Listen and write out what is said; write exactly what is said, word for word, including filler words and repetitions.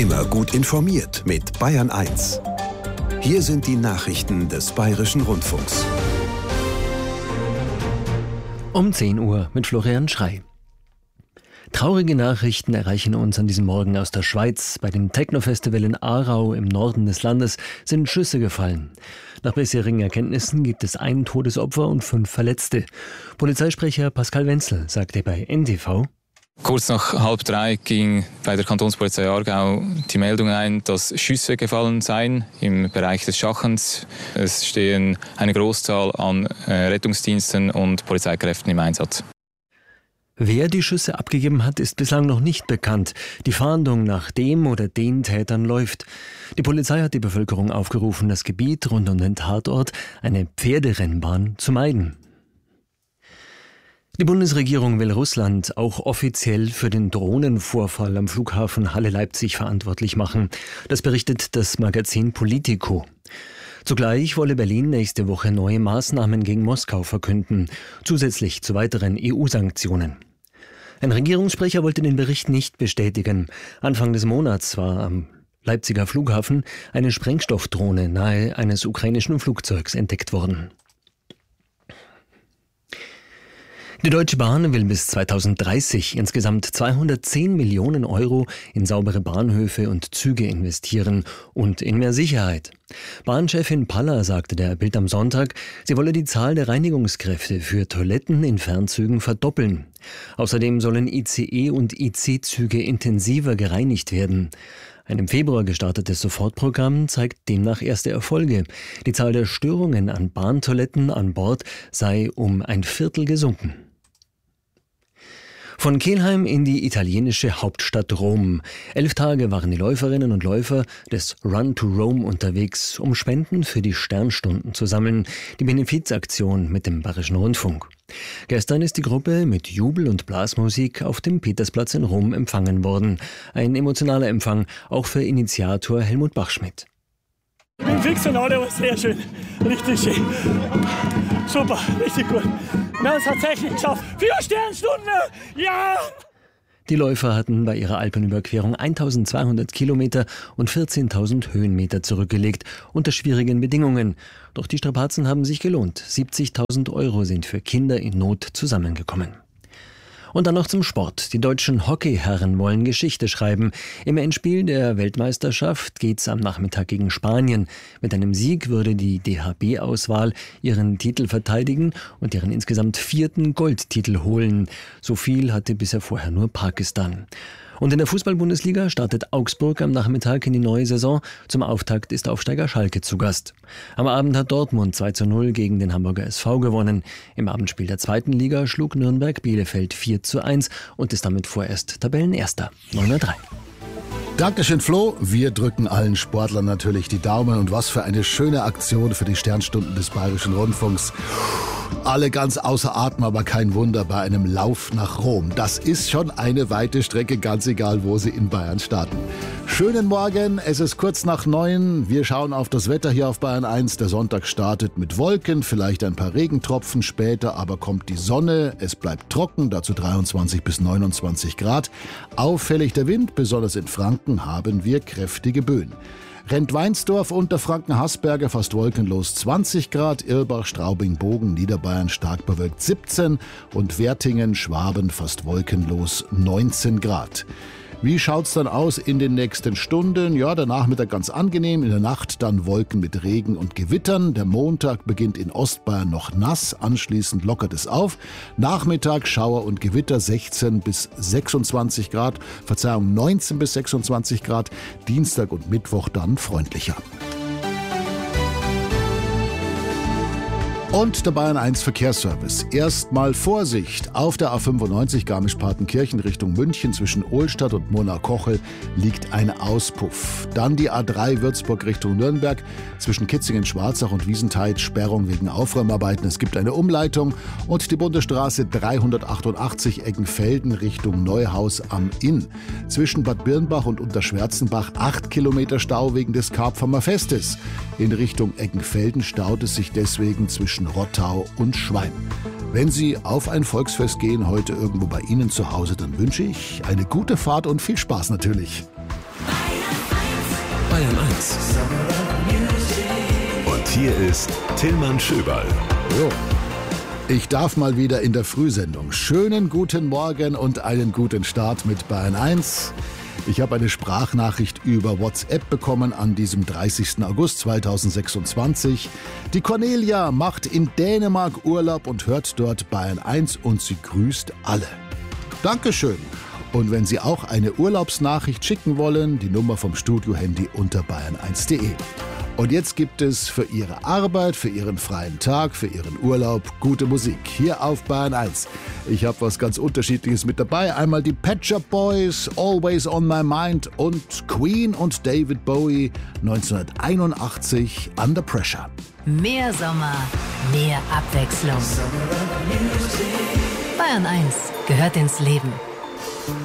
Immer gut informiert mit Bayern eins. Hier sind die Nachrichten des Bayerischen Rundfunks. Um zehn Uhr mit Florian Schrey. Traurige Nachrichten erreichen uns an diesem Morgen aus der Schweiz. Bei dem Techno-Festival in Aarau im Norden des Landes sind Schüsse gefallen. Nach bisherigen Erkenntnissen gibt es ein Todesopfer und fünf Verletzte. Polizeisprecher Pascal Wenzel sagte bei N T V: Kurz nach halb drei ging bei der Kantonspolizei Aargau die Meldung ein, dass Schüsse gefallen seien im Bereich des Schachens. Es stehen eine Großzahl an Rettungsdiensten und Polizeikräften im Einsatz. Wer die Schüsse abgegeben hat, ist bislang noch nicht bekannt. Die Fahndung nach dem oder den Tätern läuft. Die Polizei hat die Bevölkerung aufgerufen, das Gebiet rund um den Tatort, eine Pferderennbahn, zu meiden. Die Bundesregierung will Russland auch offiziell für den Drohnenvorfall am Flughafen Halle-Leipzig verantwortlich machen. Das berichtet das Magazin Politico. Zugleich wolle Berlin nächste Woche neue Maßnahmen gegen Moskau verkünden, zusätzlich zu weiteren E U-Sanktionen. Ein Regierungssprecher wollte den Bericht nicht bestätigen. Anfang des Monats war am Leipziger Flughafen eine Sprengstoffdrohne nahe eines ukrainischen Flugzeugs entdeckt worden. Die Deutsche Bahn will bis zweitausenddreißig insgesamt zweihundertzehn Millionen Euro in saubere Bahnhöfe und Züge investieren und in mehr Sicherheit. Bahnchefin Paller sagte der Bild am Sonntag, sie wolle die Zahl der Reinigungskräfte für Toiletten in Fernzügen verdoppeln. Außerdem sollen I C E und I C-Züge intensiver gereinigt werden. Ein im Februar gestartetes Sofortprogramm zeigt demnach erste Erfolge. Die Zahl der Störungen an Bahntoiletten an Bord sei um ein Viertel gesunken. Von Kelheim in die italienische Hauptstadt Rom. Elf Tage waren die Läuferinnen und Läufer des Run to Rome unterwegs, um Spenden für die Sternstunden zu sammeln, die Benefizaktion mit dem Bayerischen Rundfunk. Gestern ist die Gruppe mit Jubel und Blasmusik auf dem Petersplatz in Rom empfangen worden. Ein emotionaler Empfang, auch für Initiator Helmut Bachschmidt. Ich bin fix und alle, aber sehr schön, richtig schön. Super, richtig gut. Wir haben es tatsächlich geschafft. Vier Sternstunden, ja! Die Läufer hatten bei ihrer Alpenüberquerung eintausendzweihundert Kilometer und vierzehntausend Höhenmeter zurückgelegt, unter schwierigen Bedingungen. Doch die Strapazen haben sich gelohnt. siebzigtausend Euro sind für Kinder in Not zusammengekommen. Und dann noch zum Sport. Die deutschen Hockeyherren wollen Geschichte schreiben. Im Endspiel der Weltmeisterschaft geht's am Nachmittag gegen Spanien. Mit einem Sieg würde die D H B-Auswahl ihren Titel verteidigen und ihren insgesamt vierten Goldtitel holen. So viel hatte bisher vorher nur Pakistan. Und in der Fußball-Bundesliga startet Augsburg am Nachmittag in die neue Saison. Zum Auftakt ist Aufsteiger Schalke zu Gast. Am Abend hat Dortmund zwei zu null gegen den Hamburger S V gewonnen. Im Abendspiel der zweiten Liga schlug Nürnberg Bielefeld vier zu eins und ist damit vorerst Tabellenerster. neun Uhr drei. Dankeschön, Flo. Wir drücken allen Sportlern natürlich die Daumen. Und was für eine schöne Aktion für die Sternstunden des Bayerischen Rundfunks. Alle ganz außer Atem, aber kein Wunder bei einem Lauf nach Rom. Das ist schon eine weite Strecke, ganz egal, wo sie in Bayern starten. Schönen Morgen, es ist kurz nach neun. Wir schauen auf das Wetter hier auf Bayern eins. Der Sonntag startet mit Wolken, vielleicht ein paar Regentropfen. Später aber kommt die Sonne. Es bleibt trocken, dazu dreiundzwanzig bis neunundzwanzig Grad. Auffällig der Wind, besonders in Franken haben wir kräftige Böen. Rent-Weinsdorf, Unterfranken-Hasberger fast wolkenlos zwanzig Grad, Irlbach, Straubing, Bogen, Niederbayern stark bewölkt siebzehn und Wertingen, Schwaben fast wolkenlos neunzehn Grad. Wie schaut's dann aus in den nächsten Stunden? Ja, der Nachmittag ganz angenehm, in der Nacht dann Wolken mit Regen und Gewittern. Der Montag beginnt in Ostbayern noch nass, anschließend lockert es auf. Nachmittag Schauer und Gewitter sechzehn bis sechsundzwanzig Grad, Verzeihung neunzehn bis sechsundzwanzig Grad. Dienstag und Mittwoch dann freundlicher. Und der Bayern eins Verkehrsservice. Erstmal Vorsicht. Auf der A fünfundneunzig Garmisch-Partenkirchen Richtung München zwischen Ohlstadt und Murnau-Kochel liegt ein Auspuff. Dann die A drei Würzburg Richtung Nürnberg zwischen Kitzingen-Schwarzach und Wiesentheid Sperrung wegen Aufräumarbeiten. Es gibt eine Umleitung. Und die Bundesstraße dreihundertachtundachtzig Eggenfelden Richtung Neuhaus am Inn. Zwischen Bad Birnbach und Unterschwärzenbach acht Kilometer Stau wegen des Karpfamer Festes. In Richtung Eggenfelden staut es sich deswegen zwischen Rottau und Schwein. Wenn Sie auf ein Volksfest gehen, heute irgendwo bei Ihnen zu Hause, dann wünsche ich eine gute Fahrt und viel Spaß natürlich. Bayern. Bayern eins. Und hier ist Tillmann Schöberl. Jo. Ich darf mal wieder in der Frühsendung. Schönen guten Morgen und einen guten Start mit Bayern eins. Ich habe eine Sprachnachricht über WhatsApp bekommen an diesem dreißigsten August zweitausendsechsundzwanzig. Die Cornelia macht in Dänemark Urlaub und hört dort Bayern eins und sie grüßt alle. Dankeschön. Und wenn Sie auch eine Urlaubsnachricht schicken wollen, die Nummer vom Studiohandy unter bayern eins punkt de. Und jetzt gibt es für Ihre Arbeit, für Ihren freien Tag, für Ihren Urlaub gute Musik hier auf Bayern eins. Ich habe was ganz Unterschiedliches mit dabei. Einmal die Pet Shop Boys, Always on My Mind und Queen und David Bowie neunzehnhunderteinundachtzig, Under Pressure. Mehr Sommer, mehr Abwechslung. Bayern eins gehört ins Leben.